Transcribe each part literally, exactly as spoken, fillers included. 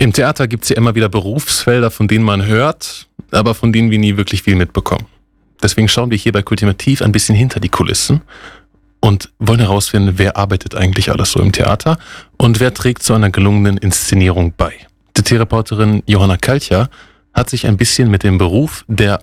Im Theater gibt es ja immer wieder Berufsfelder, von denen man hört, aber von denen wir nie wirklich viel mitbekommen. Deswegen schauen wir hier bei Kultivativ ein bisschen hinter die Kulissen und wollen herausfinden, wer arbeitet eigentlich alles so im Theater und wer trägt zu einer gelungenen Inszenierung bei. Die T V-Reporterin Johanna Kalcher hat sich ein bisschen mit dem Beruf der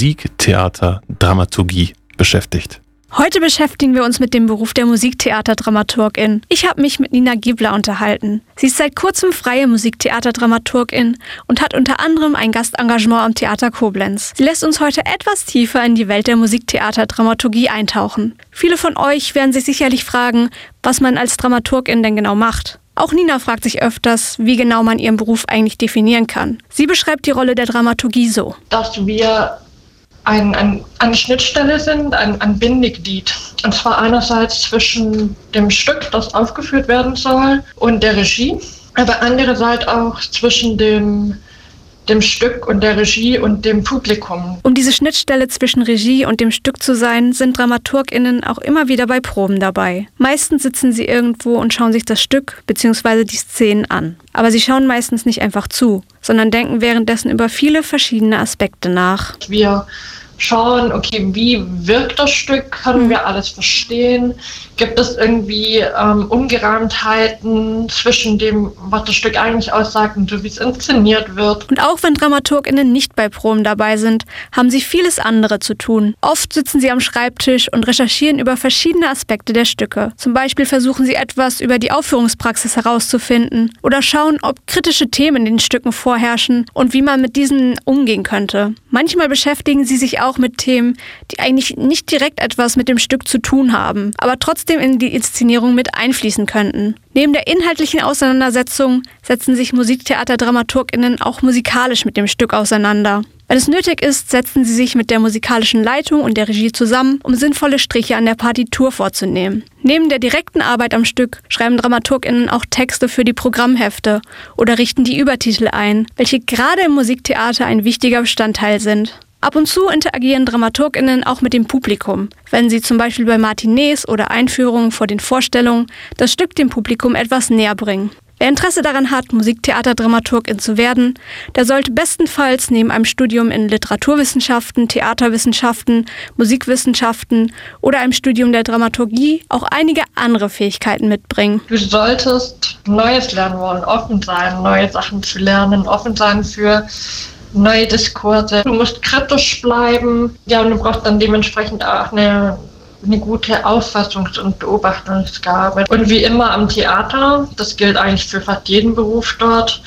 Musiktheaterdramaturgie beschäftigt. Heute beschäftigen wir uns mit dem Beruf der Musiktheaterdramaturgin. Ich habe mich mit Nina Giebler unterhalten. Sie ist seit kurzem freie Musiktheaterdramaturgin und hat unter anderem ein Gastengagement am Theater Koblenz. Sie lässt uns heute etwas tiefer in die Welt der Musiktheaterdramaturgie eintauchen. Viele von euch werden sich sicherlich fragen, was man als Dramaturgin denn genau macht. Auch Nina fragt sich öfters, wie genau man ihren Beruf eigentlich definieren kann. Sie beschreibt die Rolle der Dramaturgie so: Dass wir ein, ein, eine Schnittstelle sind, ein, ein Bindeglied. Und zwar einerseits zwischen dem Stück, das aufgeführt werden soll, und der Regie, aber andererseits auch zwischen dem, dem Stück und der Regie und dem Publikum. Um diese Schnittstelle zwischen Regie und dem Stück zu sein, sind DramaturgInnen auch immer wieder bei Proben dabei. Meistens sitzen sie irgendwo und schauen sich das Stück bzw. die Szenen an. Aber sie schauen meistens nicht einfach zu, sondern denken währenddessen über viele verschiedene Aspekte nach. Wir schauen, okay, wie wirkt das Stück? Können wir alles verstehen? Gibt es irgendwie ähm, Ungereimtheiten zwischen dem, was das Stück eigentlich aussagt und so, wie es inszeniert wird? Und auch wenn DramaturgInnen nicht bei Proben dabei sind, haben sie vieles andere zu tun. Oft sitzen sie am Schreibtisch und recherchieren über verschiedene Aspekte der Stücke. Zum Beispiel versuchen sie etwas über die Aufführungspraxis herauszufinden oder schauen, ob kritische Themen in den Stücken vorherrschen und wie man mit diesen umgehen könnte. Manchmal beschäftigen sie sich auch mit Themen, die eigentlich nicht direkt etwas mit dem Stück zu tun haben, aber trotzdem in die Inszenierung mit einfließen könnten. Neben der inhaltlichen Auseinandersetzung setzen sich Musiktheaterdramaturginnen auch musikalisch mit dem Stück auseinander. Wenn es nötig ist, setzen sie sich mit der musikalischen Leitung und der Regie zusammen, um sinnvolle Striche an der Partitur vorzunehmen. Neben der direkten Arbeit am Stück schreiben DramaturgInnen auch Texte für die Programmhefte oder richten die Übertitel ein, welche gerade im Musiktheater ein wichtiger Bestandteil sind. Ab und zu interagieren DramaturgInnen auch mit dem Publikum, wenn sie zum Beispiel bei Matinees oder Einführungen vor den Vorstellungen das Stück dem Publikum etwas näher bringen. Wer Interesse daran hat, Musiktheaterdramaturgin zu werden, der sollte bestenfalls neben einem Studium in Literaturwissenschaften, Theaterwissenschaften, Musikwissenschaften oder einem Studium der Dramaturgie auch einige andere Fähigkeiten mitbringen. Du solltest Neues lernen wollen, offen sein, neue Sachen zu lernen, offen sein für neue Diskurse. Du musst kritisch bleiben. Ja, und du brauchst dann dementsprechend auch eine, eine gute Auffassungs- und Beobachtungsgabe. Und wie immer am Theater, das gilt eigentlich für fast jeden Beruf dort,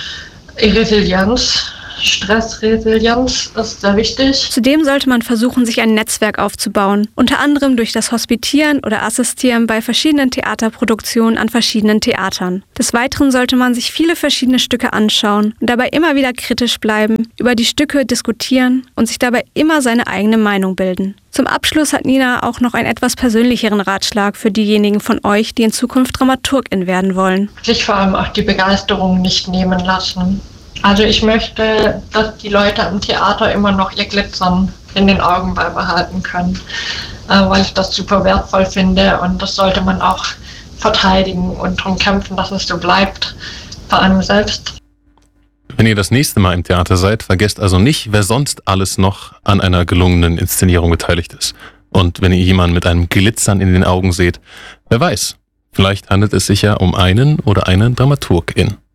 Resilienz. Stressresilienz ist sehr wichtig. Zudem sollte man versuchen, sich ein Netzwerk aufzubauen, unter anderem durch das Hospitieren oder Assistieren bei verschiedenen Theaterproduktionen an verschiedenen Theatern. Des Weiteren sollte man sich viele verschiedene Stücke anschauen und dabei immer wieder kritisch bleiben, über die Stücke diskutieren und sich dabei immer seine eigene Meinung bilden. Zum Abschluss hat Nina auch noch einen etwas persönlicheren Ratschlag für diejenigen von euch, die in Zukunft Dramaturgin werden wollen. Sich vor allem auch die Begeisterung nicht nehmen lassen. Also ich möchte, dass die Leute am Theater immer noch ihr Glitzern in den Augen beibehalten können, weil ich das super wertvoll finde und das sollte man auch verteidigen und darum kämpfen, dass es so bleibt, vor allem selbst. Wenn ihr das nächste Mal im Theater seid, vergesst also nicht, wer sonst alles noch an einer gelungenen Inszenierung beteiligt ist. Und wenn ihr jemanden mit einem Glitzern in den Augen seht, wer weiß, vielleicht handelt es sich ja um einen oder eine Dramaturgin.